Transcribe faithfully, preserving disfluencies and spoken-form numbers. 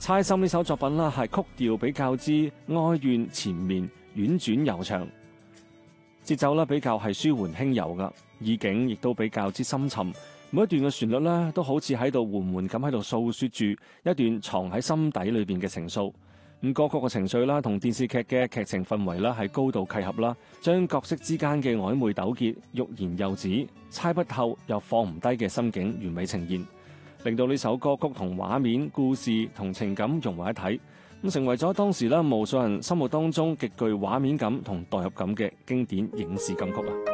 猜心呢首作品啦，係曲調比較之哀怨纏綿，婉轉悠長，節奏啦比較係舒緩輕柔噶，意境亦都比較之深沉。每一段嘅旋律咧，都好似喺度緩緩咁喺度訴說住一段藏喺心底裏邊嘅情愫。咁歌曲嘅情緒啦，同電視劇嘅劇情氛圍啦，係高度契合啦，將角色之間嘅曖昧糾結、欲言又止、猜不透又放唔低嘅心境完美呈現，令到呢首歌曲同畫面、故事同情感融為一體，咁成為咗當時啦無數人心目當中極具畫面感同代入感嘅經典影視金曲啊！